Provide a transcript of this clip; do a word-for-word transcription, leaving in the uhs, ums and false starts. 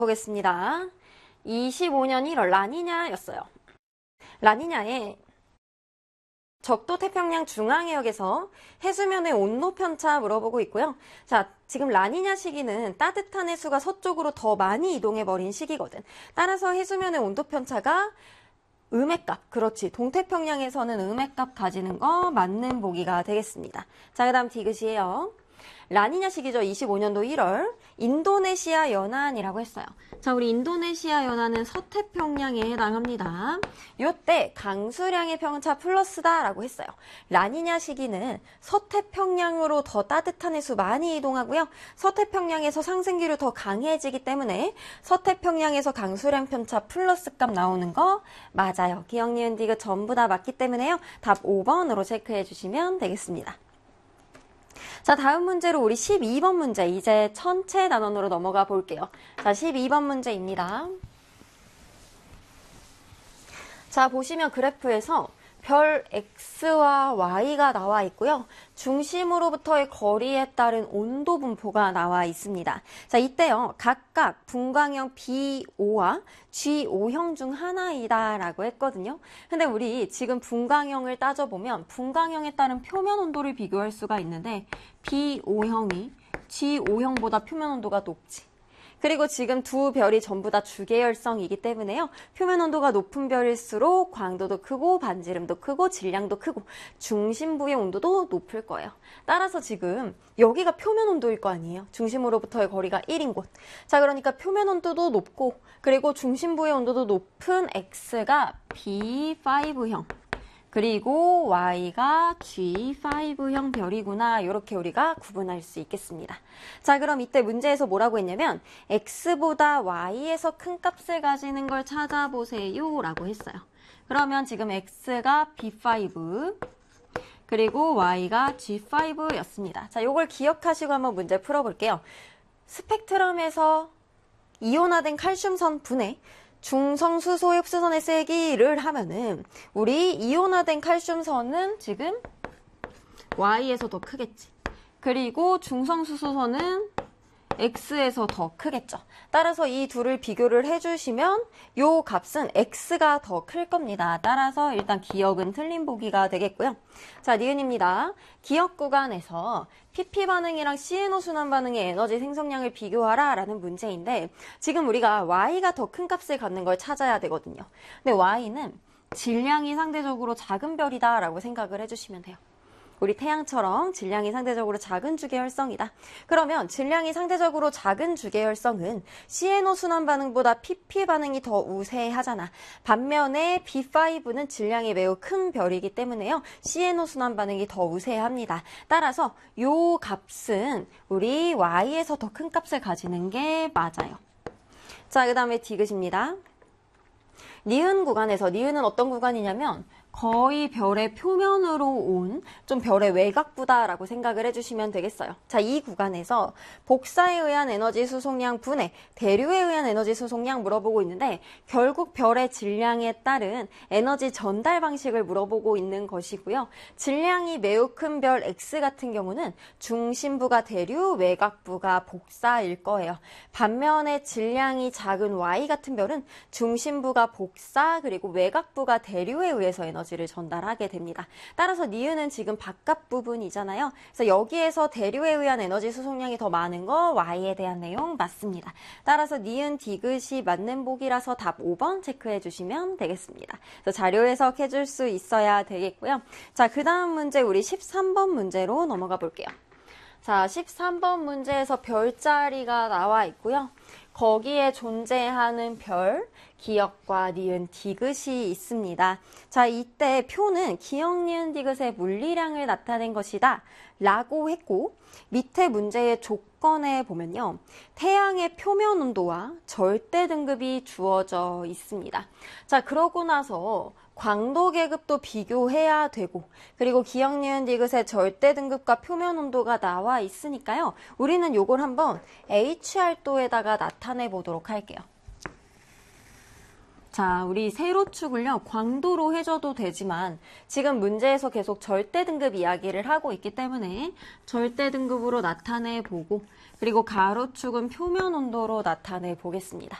보겠습니다. 이십오 년 일월 라니냐였어요. 라니냐의 적도 태평양 중앙해역에서 해수면의 온도 편차 물어보고 있고요. 자, 지금 라니냐 시기는 따뜻한 해수가 서쪽으로 더 많이 이동해버린 시기거든. 따라서 해수면의 온도 편차가 음해값, 그렇지. 동태평양에서는 음해값 가지는 거 맞는 보기가 되겠습니다. 자, 그 다음 디귿이에요. 라니냐 시기죠. 이십오 년도 일월 인도네시아 연안이라고 했어요. 자, 우리 인도네시아 연안은 서태평양에 해당합니다. 이때 강수량의 편차 플러스다라고 했어요. 라니냐 시기는 서태평양으로 더 따뜻한 해수 많이 이동하고요. 서태평양에서 상승기류 더 강해지기 때문에 서태평양에서 강수량 편차 플러스 값 나오는 거 맞아요. 기억, 니은, 디귿 전부 다 맞기 때문에요. 답 오 번으로 체크해 주시면 되겠습니다. 자, 다음 문제로 우리 십이 번 문제, 이제 천체 단원으로 넘어가 볼게요. 자, 십이 번 문제입니다. 자, 보시면 그래프에서 별 X와 Y가 나와 있고요. 중심으로부터의 거리에 따른 온도 분포가 나와 있습니다. 자, 이때요. 각각 분광형 비 오와 지 오형 중 하나이다 라고 했거든요. 근데 우리 지금 분광형을 따져보면 분광형에 따른 표면 온도를 비교할 수가 있는데 비 오형이 지 오형보다 표면 온도가 높지. 그리고 지금 두 별이 전부 다 주계열성이기 때문에요. 표면 온도가 높은 별일수록 광도도 크고 반지름도 크고 질량도 크고 중심부의 온도도 높을 거예요. 따라서 지금 여기가 표면 온도일 거 아니에요. 중심으로부터의 거리가 일인 곳. 자, 그러니까 표면 온도도 높고 그리고 중심부의 온도도 높은 X가 비 파이브형. 그리고 Y가 지 파이브형 별이구나. 이렇게 우리가 구분할 수 있겠습니다. 자, 그럼 이때 문제에서 뭐라고 했냐면 X보다 Y에서 큰 값을 가지는 걸 찾아보세요 라고 했어요. 그러면 지금 X가 비 파이브 그리고 Y가 지 파이브였습니다. 자, 요걸 기억하시고 한번 문제 풀어볼게요. 스펙트럼에서 이온화된 칼슘선 분해 중성수소 흡수선의 세기를 하면은 우리 이온화된 칼슘선은 지금 Y에서 더 크겠지. 그리고 중성수소선은 X에서 더 크겠죠. 따라서 이 둘을 비교를 해주시면 요 값은 X가 더 클 겁니다. 따라서 일단 기억은 틀린 보기가 되겠고요. 자, 니은입니다. 기억 구간에서 피피 반응이랑 씨엔오 순환 반응의 에너지 생성량을 비교하라 라는 문제인데 지금 우리가 Y가 더 큰 값을 갖는 걸 찾아야 되거든요. 근데 Y는 질량이 상대적으로 작은 별이다 라고 생각을 해주시면 돼요. 우리 태양처럼 질량이 상대적으로 작은 주계열성이다. 그러면 질량이 상대적으로 작은 주계열성은 씨엔오 순환 반응보다 피피 반응이 더 우세하잖아. 반면에 비 파이브는 질량이 매우 큰 별이기 때문에요. 씨엔오 순환 반응이 더 우세합니다. 따라서 요 값은 우리 Y에서 더 큰 값을 가지는 게 맞아요. 자, 그 다음에 디귿입니다. 니은 구간에서 니은은 어떤 구간이냐면 거의 별의 표면으로 온 좀 별의 외곽부다라고 생각을 해주시면 되겠어요. 자, 이 구간에서 복사에 의한 에너지 수송량 분해, 대류에 의한 에너지 수송량 물어보고 있는데 결국 별의 질량에 따른 에너지 전달 방식을 물어보고 있는 것이고요. 질량이 매우 큰 별 X 같은 경우는 중심부가 대류, 외곽부가 복사일 거예요. 반면에 질량이 작은 Y 같은 별은 중심부가 복사 그리고 외곽부가 대류에 의해서 에너지를 전달하게 됩니다. 따라서 니은은 지금 바깥 부분이잖아요. 그래서 여기에서 대류에 의한 에너지 수송량이 더 많은 거 Y에 대한 내용 맞습니다. 따라서 니은 디귿이 맞는 보기라서 답 오 번 체크해 주시면 되겠습니다. 그래서 자료 해석해 줄 수 있어야 되겠고요. 자, 그 다음 문제 우리 십삼 번 문제로 넘어가 볼게요. 자, 십삼 번 문제에서 별자리가 나와 있고요. 거기에 존재하는 별, 기역과 니은, 디귿이 있습니다. 자, 이때 표는 기역, 니은, 디귿의 물리량을 나타낸 것이다 라고 했고 밑에 문제의 조건에 보면요. 태양의 표면 온도와 절대 등급이 주어져 있습니다. 자, 그러고 나서 광도 계급도 비교해야 되고 그리고 기역, 니은, 디귿의 절대 등급과 표면 온도가 나와 있으니까요. 우리는 요걸 한번 에이치알도에다가 나타내 보도록 할게요. 자, 우리 세로축을요, 광도로 해줘도 되지만 지금 문제에서 계속 절대 등급 이야기를 하고 있기 때문에 절대 등급으로 나타내 보고, 그리고 가로축은 표면 온도로 나타내 보겠습니다.